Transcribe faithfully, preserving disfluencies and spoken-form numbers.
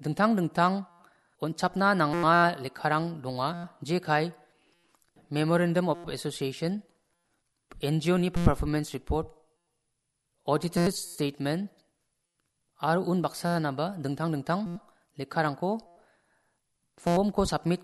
dengtang-dengtang uncapna nanga lekharang donga jekai Memorandum of Association, N G O ni Performance Report, Audited Statement, aru un baksa naba dengtang-dengtang lekharangko form ko submit